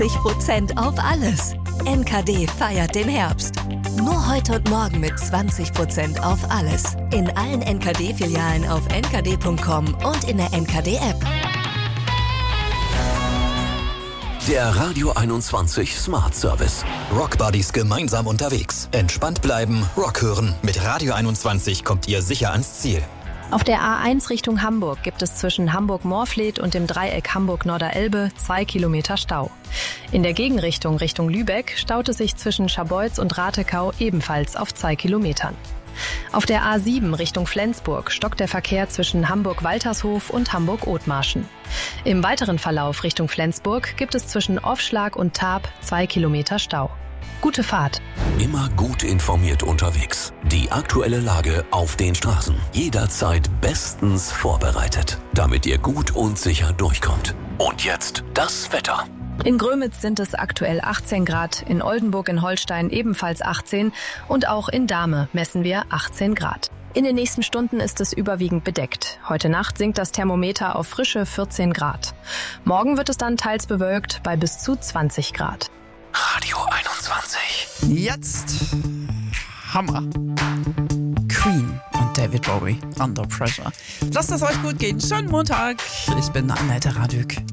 20% auf alles. NKD feiert den Herbst. Nur heute und morgen mit 20% auf alles. In allen NKD-Filialen auf nkd.com und in der NKD-App. Der Radio 21 Smart Service. Rockbuddies gemeinsam unterwegs. Entspannt bleiben, Rock hören. Mit Radio 21 kommt ihr sicher ans Ziel. Auf der A1 Richtung Hamburg gibt es zwischen Hamburg-Morfleet und dem Dreieck Hamburg-Norderelbe 2 Kilometer Stau. In der Gegenrichtung Richtung Lübeck staut es sich zwischen Scharbeutz und Ratekau ebenfalls auf 2 Kilometern. Auf der A7 Richtung Flensburg stockt der Verkehr zwischen Hamburg-Waltershof und Hamburg-Othmarschen. Im weiteren Verlauf Richtung Flensburg gibt es zwischen Offschlag und Tarp 2 Kilometer Stau. Gute Fahrt. Immer gut informiert unterwegs. Die aktuelle Lage auf den Straßen. Jederzeit bestens vorbereitet, damit ihr gut und sicher durchkommt. Und jetzt das Wetter. In Grömitz sind es aktuell 18 Grad, in Oldenburg in Holstein ebenfalls 18 und auch in Dahme messen wir 18 Grad. In den nächsten Stunden ist es überwiegend bedeckt. Heute Nacht sinkt das Thermometer auf frische 14 Grad. Morgen wird es dann teils bewölkt bei bis zu 20 Grad. Radio 21. Jetzt Hammer. Queen und David Bowie, Under Pressure. Lasst es euch gut gehen. Schönen Montag. Ich bin Annette Radück.